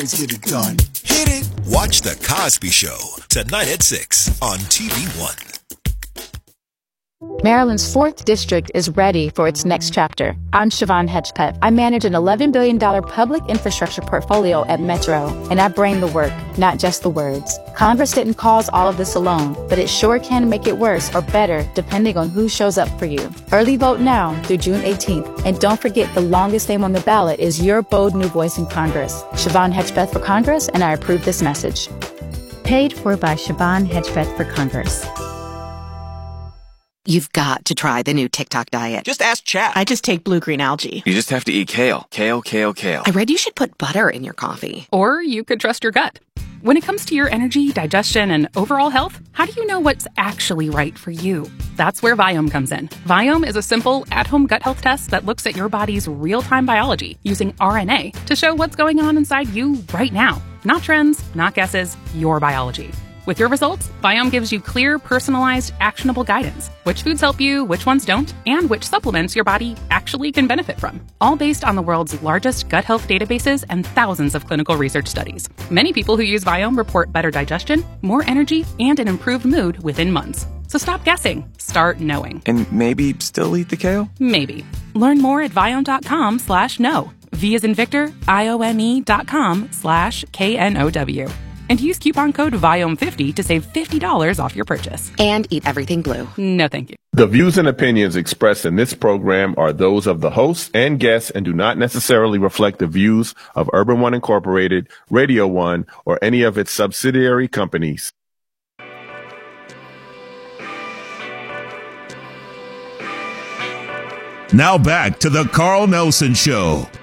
Let's get it done. Hit it. Watch The Cosby Show tonight at 6 on TV One. Maryland's 4th District is ready for its next chapter. I'm Siobhan Hedgepeth. I manage an $11 billion public infrastructure portfolio at Metro, and I bring the work, not just the words. Congress didn't cause all of this alone, but it sure can make it worse or better depending on who shows up for you. Early vote now through June 18th. And don't forget the longest name on the ballot is your bold new voice in Congress. Siobhan Hedgepeth for Congress, and I approve this message. Paid for by Siobhan Hedgepeth for Congress. You've got to try the new TikTok diet. Just ask chat. I just take blue-green algae. You just have to eat kale. Kale, kale, kale. I read you should put butter in your coffee. Or you could trust your gut. When it comes to your energy, digestion, and overall health, how do you know what's actually right for you? That's where Viome comes in. Viome is a simple, at-home gut health test that looks at your body's real-time biology using RNA to show what's going on inside you right now. Not trends, not guesses, your biology. With your results, Viome gives you clear, personalized, actionable guidance. Which foods help you, which ones don't, and which supplements your body actually can benefit from. All based on the world's largest gut health databases and thousands of clinical research studies. Many people who use Viome report better digestion, more energy, and an improved mood within months. So stop guessing. Start knowing. And maybe still eat the kale? Maybe. Learn more at Viome.com/know. V as in Victor, IOME.com/KNOW. And use coupon code VIOME50 to save $50 off your purchase. And eat everything blue. No, thank you. The views and opinions expressed in this program are those of the hosts and guests and do not necessarily reflect the views of Urban One Incorporated, Radio One, or any of its subsidiary companies. Now back to the Carl Nelson Show